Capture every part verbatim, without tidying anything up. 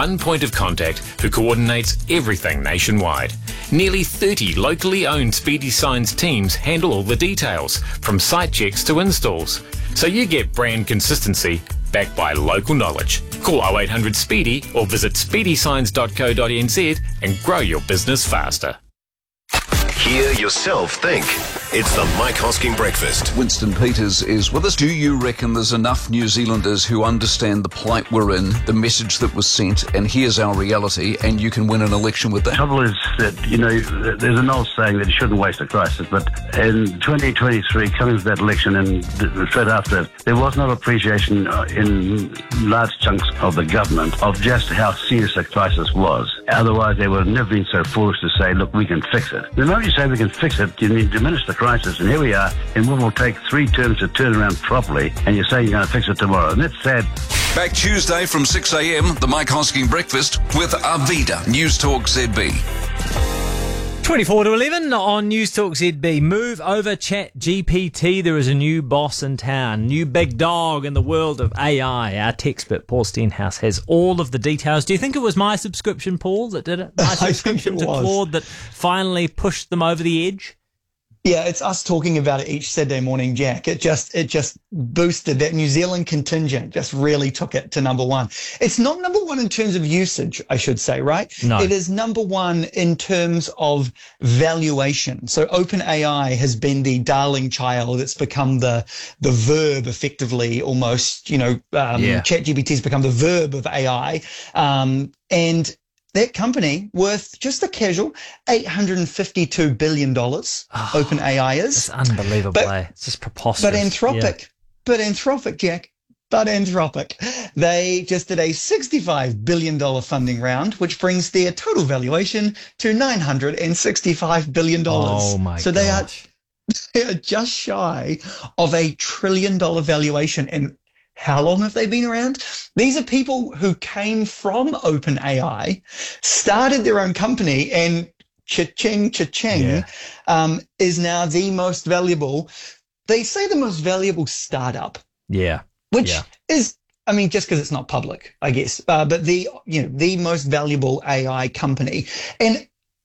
one point of contact who coordinates everything nationwide. Nearly thirty locally owned Speedy Signs teams handle all the details, from site checks to installs. So you get brand consistency backed by local knowledge. Call oh eight hundred SPEEDY or visit speedy signs dot co dot n z and grow your business faster. Hear yourself think. It's the Mike Hosking Breakfast. Winston Peters is with us. Do you reckon there's enough New Zealanders who understand the plight we're in, the message that was sent, and here's our reality, and you can win an election with that? The trouble is that, you know, there's an old saying that you shouldn't waste a crisis, but in twenty twenty-three, coming to that election and straight after, there was not appreciation in large chunks of the government of just how serious the crisis was. Otherwise, they would have never been so foolish to say, look, we can fix it. The moment you say we can fix it, you need to diminish the crisis, and here we are, and what will take three terms to turn around properly, and you're saying you're going to fix it tomorrow, and that's sad. Back Tuesday from six a.m, the Mike Hosking Breakfast with Arvida, News Talk Z B. twenty-four to eleven on News Talk Z B. Move over Chat G P T. There is a new boss in town, new big dog in the world of A I. Our tech expert, Paul Stenhouse, has all of the details. Do you think it was my subscription, Paul, that did it? My subscription to Claude that finally pushed them over the edge? Yeah, it's us talking about it each Saturday morning, Jack. It just it just boosted that New Zealand contingent, just really took it to number one. It's not number one in terms of usage, I should say, right? No. It is number one in terms of valuation. So OpenAI has been the darling child. It's become the the verb, effectively, almost, you know, um, yeah. ChatGPT has become the verb of A I. Um, and that company, worth just a casual eight hundred fifty-two billion dollars, oh, OpenAI is. It's unbelievable, but, eh? It's just preposterous. But Anthropic, yeah. but Anthropic, Jack, but Anthropic, they just did a sixty-five billion dollars funding round, which brings their total valuation to nine hundred sixty-five billion dollars. Oh, my So gosh. they are, they are just shy of a trillion dollar valuation. And how long have they been around? These are people who came from OpenAI, started their own company, and cha-ching, cha-ching, yeah. um, is now the most valuable. They say the most valuable startup. Yeah. Which yeah. is, I mean, just because it's not public, I guess, uh, but the, you know, the most valuable A I company. And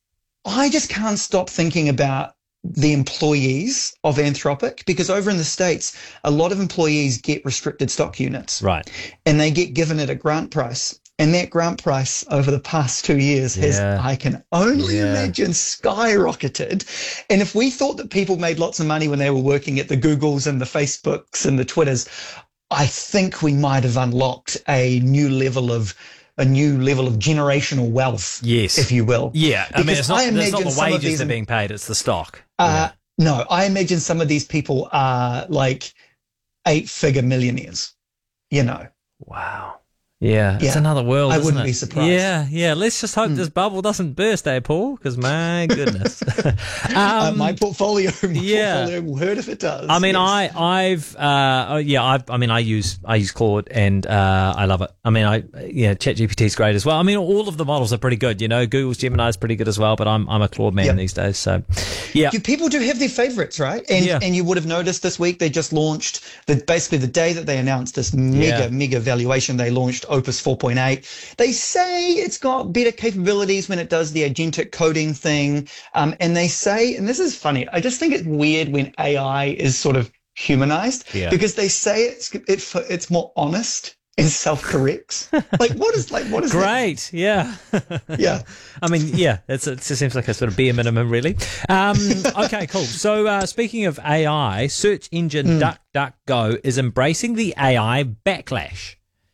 I just can't stop thinking about the employees of Anthropic, because over in the States, a lot of employees get restricted stock units. Right. And they get given at a grant price. And that grant price over the past two years has, yeah. I can only yeah. imagine, skyrocketed. And if we thought that people made lots of money when they were working at the Googles and the Facebooks and the Twitters, I think we might have unlocked a new level of a new level of generational wealth, yes, if you will. Yeah, I because mean, it's not, I it's not the some of wages these, that are being paid, it's the stock. Uh, yeah. No, I imagine some of these people are like eight-figure millionaires, you know. Wow. Yeah, yeah. It's another world, I isn't wouldn't it? be surprised. Yeah, yeah. Let's just hope mm. this bubble doesn't burst, eh, Paul? Because my goodness. um, uh, my portfolio, my yeah. portfolio will hurt if it does. I mean, yes. I, I've, uh, oh, yeah, I've, I mean, I use, I use Claude, and uh, I love it. I mean, I, yeah, ChatGPT is great as well. I mean, all of the models are pretty good. You know, Google's Gemini is pretty good as well. But I'm, I'm a Claude man yep. these days. So, yeah, you, people do have their favorites, right? And yeah. and you would have noticed this week they just launched the basically the day that they announced this mega yeah. mega valuation. They launched Opus four point eight. They say it's got better capabilities when it does the agentic coding thing. Um, and they say, and this is funny, I just think it's weird when A I is sort of humanized yeah. because they say it's it, it's more honest and self-corrects. Like, what is like what is great? That? Yeah, yeah. I mean, yeah, it's, it seems like a sort of bare minimum, really. Um, okay, cool. So, uh, speaking of A I, search engine mm. DuckDuckGo is embracing the A I backlash.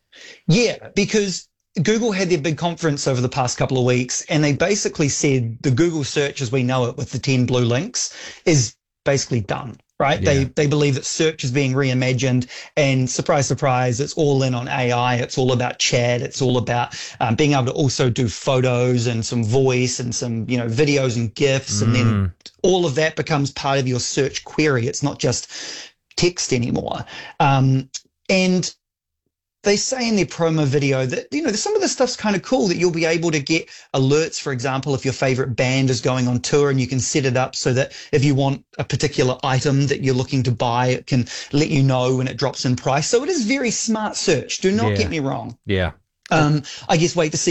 Yeah, because Google had their big conference over the past couple of weeks, and they basically said the Google search as we know it with the ten blue links is basically done, right? Yeah. They they believe that search is being reimagined, and surprise, surprise, it's all in on A I. It's all about chat. It's all about um, being able to also do photos and some voice and some, you know, videos and GIFs, mm. and then all of that becomes part of your search query. It's not just text anymore. Um, and they say in their promo video that, you know, some of the stuff's kind of cool, that you'll be able to get alerts, for example, if your favorite band is going on tour, and you can set it up so that if you want a particular item that you're looking to buy, it can let you know when it drops in price. So it is very smart search. Do not yeah. get me wrong. Yeah. Um, I guess wait to see